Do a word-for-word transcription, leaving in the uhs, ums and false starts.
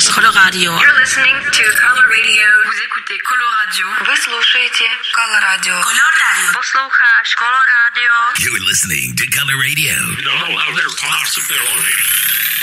слушаешь Coloradio. You're listening to Coloradio. Vous écoutez Coloradio. Вы слушаете Coloradio. Coloradio. Послухаешь Coloradio. You're listening to Coloradio. No other possibility.